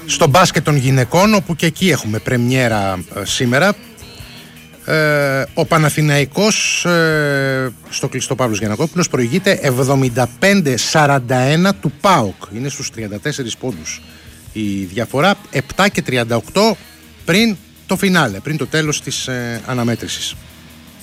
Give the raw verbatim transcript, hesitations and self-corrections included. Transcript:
στο μπάσκετ των γυναικών, όπου και εκεί έχουμε πρεμιέρα ε, σήμερα. Ε, ο Παναθηναϊκός ε, στο κλειστό Παύλος Γιαννακόπουλος προηγείται εβδομήντα πέντε σαράντα ένα του ΠΑΟΚ. Είναι στους τριάντα τέσσερις πόντους η διαφορά, επτά και τριάντα οκτώ πριν το φινάλε, πριν το τέλος της ε, αναμέτρησης.